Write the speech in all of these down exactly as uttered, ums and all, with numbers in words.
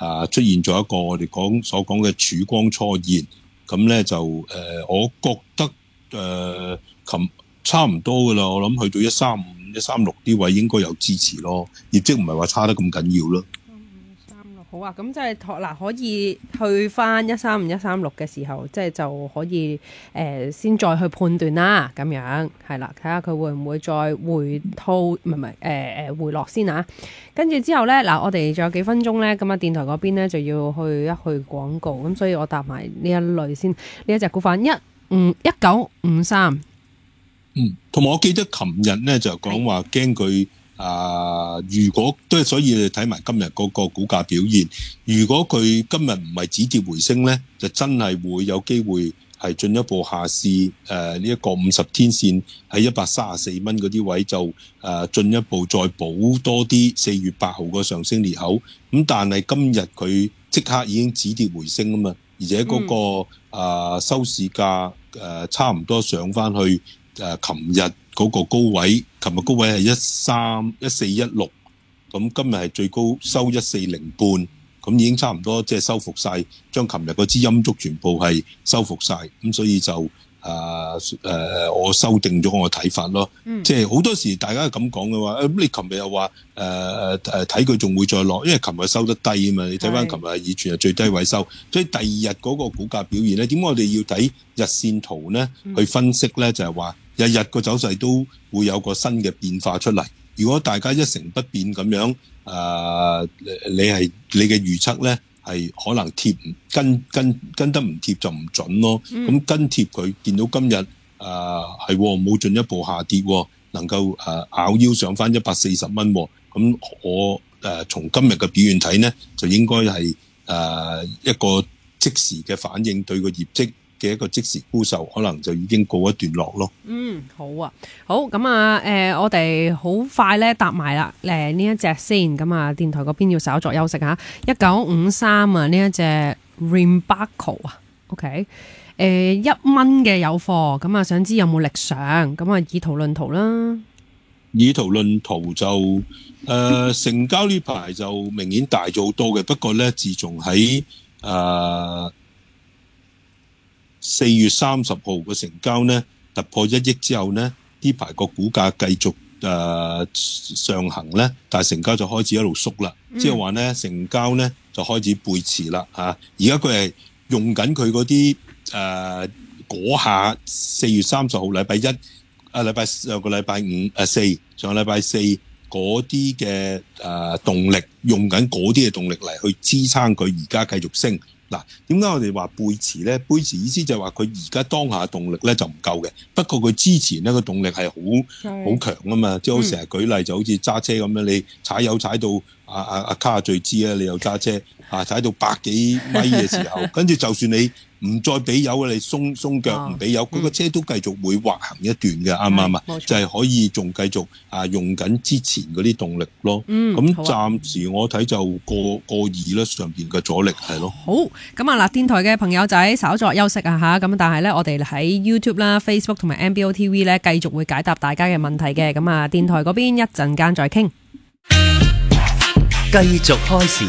啊出現咗一個我哋講所講嘅曙光初現，咁咧就誒、呃，我覺得誒琴、呃、差唔多噶啦，我諗去到一三五、一三六啲位應該有支持咯，業績唔係話差得咁緊要咯。 好啊，咁即係嗱，可以去翻一三五、一三六嘅時候，即係就可以誒、呃、先再去判斷啦，咁樣係啦，睇下佢會唔會再回吐，唔係唔係誒誒回落先啊。跟住之後咧，嗱我哋仲有幾分鐘咧，咁啊電台嗰邊咧就要去一去廣告，咁所以我搭埋呢一類先，呢一隻股份一五一九五三， 嗯，同埋我記得琴日咧就講話驚佢。啊！如果都係，所以你睇埋今日嗰個股價表現。如果佢今日唔係止跌回升咧，就真係會有機會係進一步下試誒呢一個五十天線喺一百三十四蚊嗰啲位就誒、呃、進一步再補多啲四月八號個上升裂口。咁但係今日佢即刻已經止跌回升啊嘛，而且嗰、那個、嗯呃、收市價誒、呃、差唔多上翻去誒琴日嗰個高位。琴日高位係一三一四一六，咁今日係最高收一四零半，咁已經差唔多即係收復晒，將琴日嗰支陰燭全部係收復晒，咁所以就誒誒、呃呃、我修訂咗我嘅睇法咯。嗯、即係好多時大家係咁講嘅話，咁你琴日又話誒誒睇佢仲會再落，因為琴日收得低啊嘛，你睇翻琴日係以全日最低位收，所以第二日嗰個股價表現咧，點解我哋要睇日線圖咧去分析咧？就係話。日日個走勢都會有個新嘅變化出嚟。如果大家一成不變咁樣，誒、呃，你係你嘅預測咧係可能貼跟跟跟得唔貼就唔準咯。咁、嗯、跟貼佢見到今日誒係冇進一步下跌，能夠誒、呃、咬腰上翻一百四十蚊。咁我誒、呃、從今日嘅表現睇咧，就應該係誒、呃、一個即時嘅反應對個業績。嘅一個即時沽售，可能就已經告一段落咯。嗯， 好啊，好咁啊，誒、呃，我哋好快咧答埋啦，誒呢一隻先，咁啊電台嗰邊要稍作休息吓，一九五三啊呢一隻 Rimbaco 啊 ，OK， 誒、呃、一蚊嘅有貨，咁啊想知有冇力上，咁啊以圖論圖啦。 以圖論圖就誒、呃、成交呢排就明顯大咗好多嘅，不過咧自從喺誒。呃四月三十號嘅成交咧突破一億之後咧，呢排個股價繼續誒、呃、上行咧，但係成交就開始一路縮啦，即係話咧成交咧就開始背馳啦嚇。而家佢係用緊佢嗰啲誒嗰下四月三十號禮拜一啊禮拜上個禮拜五誒四上個禮拜四嗰啲嘅誒動力，用緊嗰啲嘅動力嚟去支撐佢而家繼續升。嗱，點解我哋話背馳咧？背馳意思就係話佢而家當下動力咧就唔夠嘅，不過佢之前咧個動力係好好強啊嘛，即係好成日舉例就好似揸車咁樣，你踩油踩到阿阿阿卡最知啊，你又揸車啊踩到百幾米嘅時候，跟住就算你唔再俾油啊，你鬆鬆腳唔俾油，嗰、哦、個車都繼續會滑行一段嘅，啱唔啱啊？就係、是、可以仲繼續啊用緊之前嗰啲動力咯。咁、嗯、暫時我睇就過過二啦，上邊嘅阻力係咯。 好，咁啊嗱，電台嘅朋友仔稍作休息啊吓，咁但係咧我哋喺 YouTube 啦、Facebook 同埋 M B O T V 咧繼續會解答大家嘅問題嘅。咁啊，電台嗰邊一陣間再傾， 繼續開始。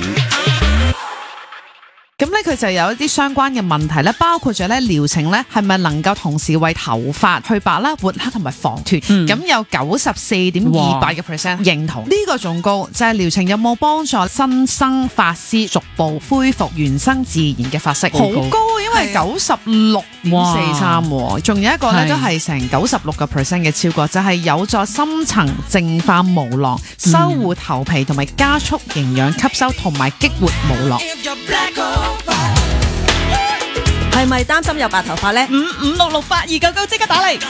咁咧佢就有一啲相關嘅問題咧，包括咗咧療程咧係咪能夠同時為頭髮去白啦、活黑同埋防脫？咁、嗯、有九十四點二八嘅 percent 認同。呢、這個仲高就係、是、療程有冇幫助新生髮絲逐步恢復原生自然嘅髮色？好高，因為九十六點四三。仲有一個咧都係成九十六個 percent 嘅超過，就係、是、有助深層淨化毛囊、修護頭皮同埋加速營養吸收同埋激活毛囊。 係咪擔心有白頭髮呢？ 五五六六八二九九即刻打嚟，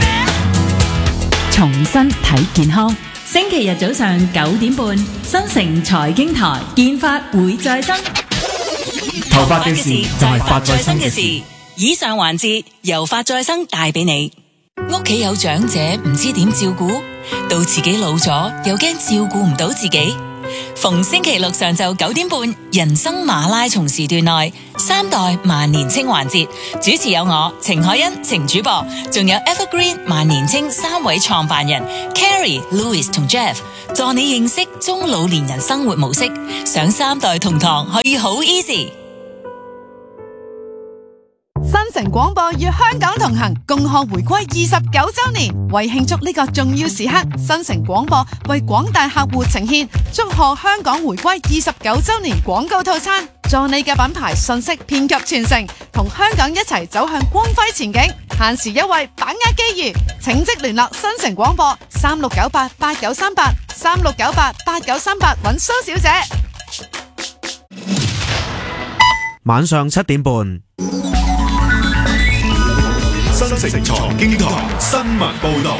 重新睇健康。星期日早上九點半，新城財經台，健髮會再生。 頭髮嘅事就係髮再生嘅事。 以上環節由髮再生帶俾你。屋企有長者唔知點照顧，到自己老咗又驚照顧唔到自己。 逢星期六上晝九點半，人生馬拉松時段內三代萬年青環節，主持有我程海欣、程主播，仲有 Evergreen 萬年青三位創辦人 Carrie、Louis 同 Jeff， 助你認識中老年人生活模式。上三代同堂可以好 easy。 新城廣播與香港同行，共賀回歸二十九周年。為慶祝呢個重要時刻，新城廣播為廣大客戶呈現祝賀香港回歸二十九周年廣告套餐，助你嘅品牌信息遍及全城，同香港一齊走向光輝前景。限時優惠，把握機遇，請即聯絡新城廣播三六九八八九三八三六九八八九三八揾蘇小姐。 晚上七點半。 新城財經台新聞報道，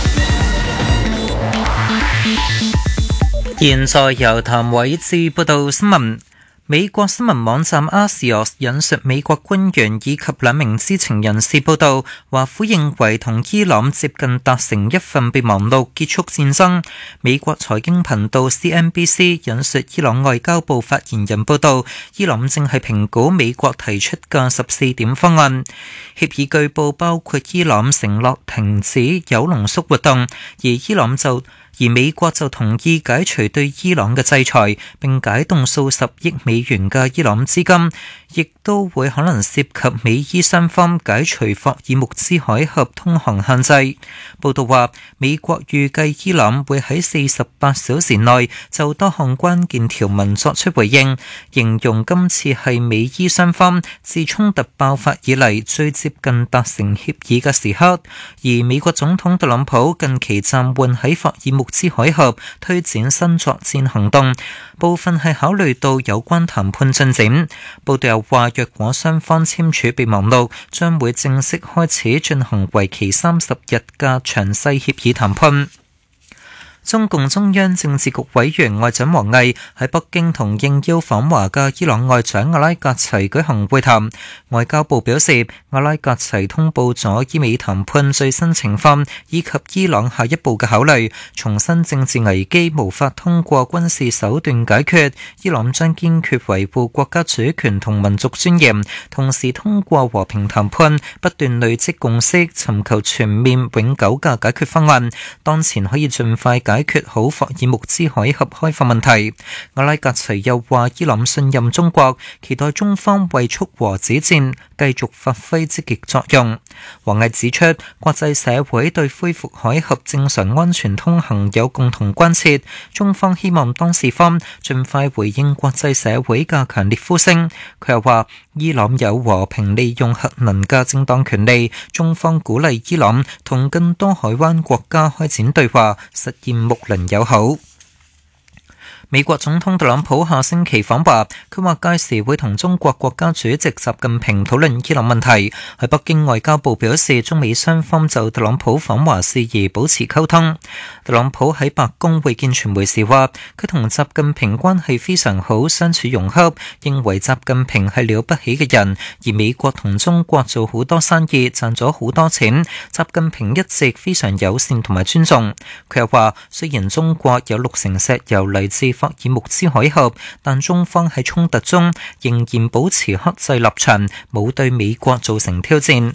現在由譚偉智報道新聞。美國新聞網站 Axios 引述美國官員以及兩名知情人士報道，華府認為同伊朗接近達成一份備忘錄結束戰爭。美國財經頻道 C N B C 引述伊朗外交部發言人報道，伊朗正係評估美國提出嘅十四點方案。協議據報包括伊朗承諾停止鈾濃縮活動，而伊朗就而美國就同意解除對伊朗嘅制裁，並解凍數十億美元嘅伊朗資金，亦都會可能涉及美伊雙方解除霍爾木茲海峽通航限制。報道話，美國預計伊朗會喺四十八小時內就多項關鍵條文作出回應，形容今次係美伊雙方自衝突爆發以嚟最接近達成協議嘅時刻。而美國總統特朗普近期暫緩喺霍爾木茲海峽推展新作戰行動，部分係考慮到有關談判進展。報道又話，若果雙方簽署備忘錄，將會正式開始進行為期三十日嘅詳細協議談判。中共中央政治局委員外長王毅喺北京同應邀訪華嘅伊朗外長阿拉格齊舉行會談。外交部表示，阿拉格齊通報咗伊美談判最新情況以及伊朗下一步嘅考慮，重申政治危機無法通過軍事手段解決，伊朗將堅決維護國家主權同民族尊嚴，同時通過和平談判不斷累積共識，尋求全面永久嘅解決方案，當前可以盡快解解決好霍爾木茲海峽開放問題。阿拉格齊又話，伊朗信任中國，期待中方為促和止戰繼續發揮積極作用。王毅指出，國際社會對恢復海峽正常安全通行有共同關切，中方希望當事方盡快回應國際社會嘅強烈呼聲。佢又話，伊朗有和平利用核能嘅正當權利，中方鼓勵伊朗同更多海灣國家開展對話，實現睦鄰友好。美國總統特朗普下星期訪華，佢話屆時會同中國國家主席習近平討論伊朗問題。喺北京外交部表示，中美雙方就特朗普訪華事宜保持溝通。特朗普喺白宮會見傳媒時話，佢同習近平關係非常好，相處融洽，認為習近平係了不起嘅人，而美國同中國做好多生意，賺咗好多錢，習近平一直非常友善同埋尊重。佢又話，雖然中國有六成石油嚟自霍爾木茲海峽，但中方喺衝突中仍然保持克制立場，冇對美國造成挑戰。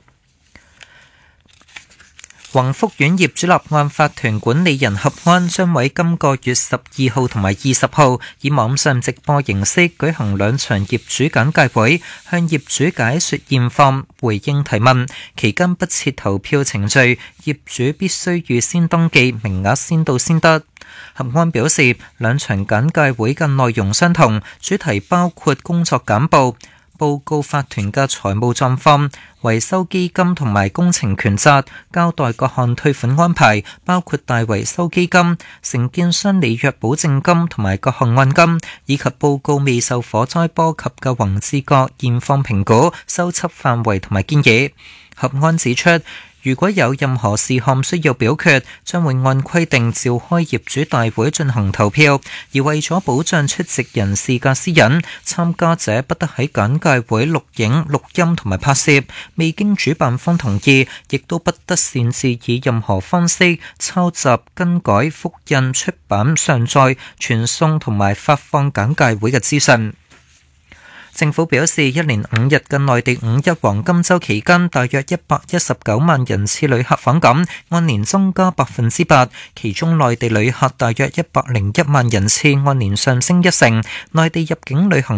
宏福苑業主立案法團管理人合安將喺今個月十二號同埋二十號以網上直播形式舉行兩場業主簡介會，向業主解說現況，回應提問。期間不設投票程序，業主必須預先登記，名額先到先得。合安表示，兩場簡介會嘅內容相同，主題包括工作簡報、報告法團嘅財務狀況、維修基金同埋工程權責，交代各項退款安排，包括大維修基金、承建商履約保證金同埋各項按金，以及報告未受火災波及嘅宏志閣現況評估、修葺範圍同埋建議。合安指出， 如果有任何事項需要表決，將會按規定召開業主大會進行投票。而為咗保障出席人士嘅私隱，參加者不得喺簡介會錄影、錄音同埋拍攝，未經主辦方同意，亦都不得擅自以任何方式抄襲、更改、複印、出版、上載、傳送同埋發放簡介會嘅資訊。政府表示，一連五日嘅內地五一黃金週期間，大約一百一十九萬人次旅客訪港，按年增加百分之八。其中內地旅客大約一百零一萬人次，按年上升一成。內地入境旅行